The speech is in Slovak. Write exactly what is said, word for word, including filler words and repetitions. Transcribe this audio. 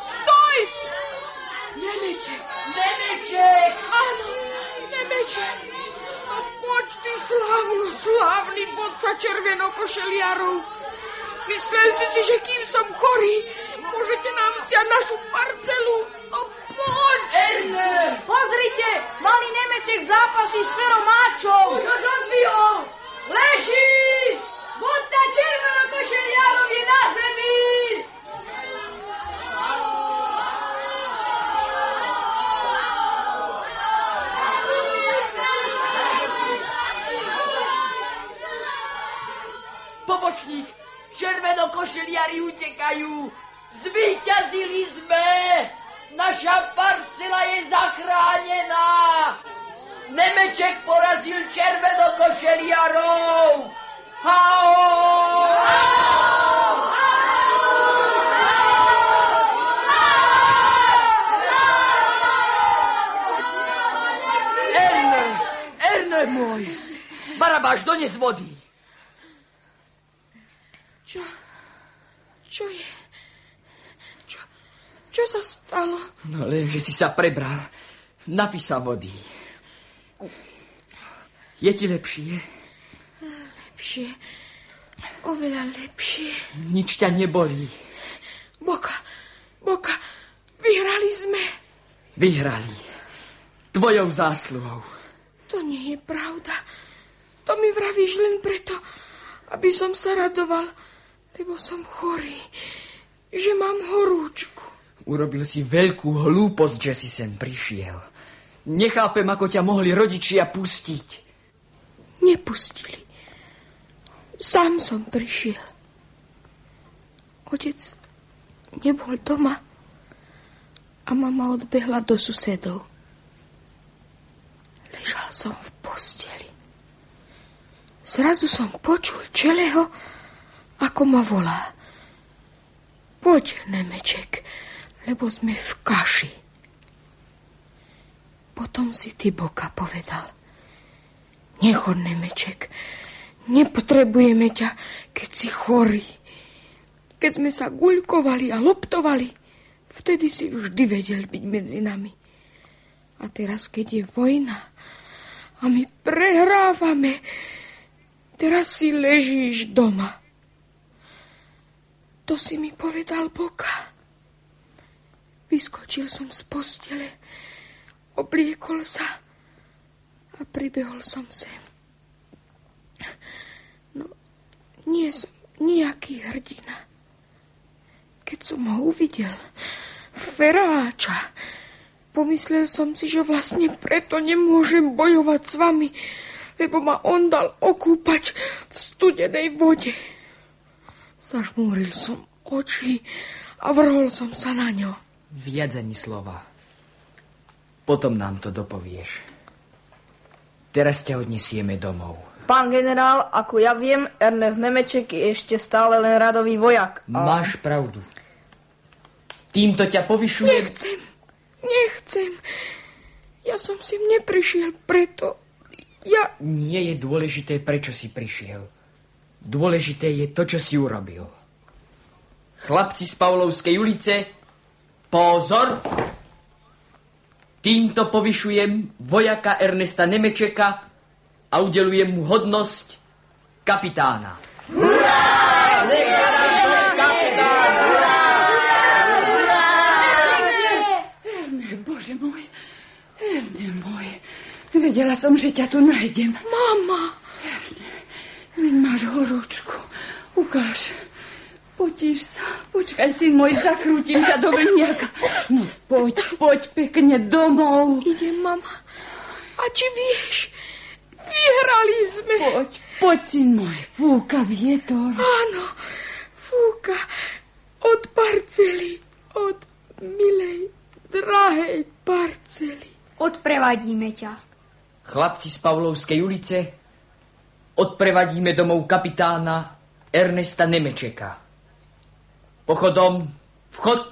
Stoj! Nemeček. Nemeček! Áno, Nemeček. No poď ty slávno, slávny vodca červenokošeliarov. Myslel si si, že kým som chorý, môžete nám vziať našu parcelu. No poď! Erne! Pozrite, malý Nemeček zápasí s feromáčom. Už ho zodvihol. Leží! Vodca červenokošeliarov je na zemi! Pobočník, červenokošeliari utekajú. Zvíťazili sme! Naša parcela je zachránená! Nemeček porazil červenokošeliarov! Hao! Erne, Erne môj! Barabáš, dones vody! Čo? Čo je? Čo? Čo sa stalo? No len, že si sa prebral. Napí sa vody. Je ti lepšie? Lepšie. Oveľa lepšie. Nič ťa nebolí. Boka, Boka, vyhrali sme. Vyhrali. Tvojou zásluhou. To nie je pravda. To mi vravíš len preto, aby som sa radoval, lebo som chorý, že mám horúčku. Urobil si veľkú hlúposť, že si sem prišiel. Nechápem, ako ťa mohli rodičia pustiť. Nepustili. Sám som prišiel. Otec nebol doma a mama odbehla do susedov. Ležal som v posteli. Zrazu som počul Čeleho, ako ma volá. Poď, Nemeček, lebo sme v kaši. Potom si ty, Boka, povedal. Nechod, Nemeček, nepotrebujeme ťa, keď si chorý. Keď sme sa guľkovali a loptovali, vtedy si vždy vedel byť medzi nami. A teraz, keď je vojna a my prehrávame, teraz si ležíš doma. To si mi povedal Boka. Vyskočil som z postele, obliekol sa a pribehol som sem. No, nie som nejaký hrdina. Keď som ho uvidel, feráča, pomyslel som si, že vlastne preto nemôžem bojovať s vami, lebo ma on dal okúpať v studenej vode. Zažmúril som oči a vrhol som sa na ňo. Viac ani slova. Potom nám to dopovieš. Teraz ťa odnesieme domov. Pán generál, ako ja viem, Ernest Nemeček je ešte stále len radový vojak. A... Máš pravdu. Týmto ťa povyšujem... Nechcem, nechcem. Ja som sem neprišiel preto. Ja... Nie je dôležité, prečo si prišiel. Dôležité je to, čo si urobil. Chlapci z Pavlovskej ulice, pozor! Týmto povyšujem vojaka Ernesta Nemečeka a udelujem mu hodnosť kapitána. Hurá! Kapitán! Hurá! Erne, Bože môj, Erne môj, vedela som, že ťa tu nájdem. Mama! Erne, veď máš horúčku, ukáž. Potíš sa, počkaj, syn môj, zakrútim ťa do vrniaka. No poď, poď pekne domov. Idem, mama. A či vieš, vyhrali sme. Poď, poď, syn môj, fúka vietor. Áno, fúka od parcely, od milej, drahej parcely. Odprevadíme ťa. Chlapci z Pavlovskej ulice, odprevadíme domov kapitána Ernesta Nemečeka. Pochodom, vchod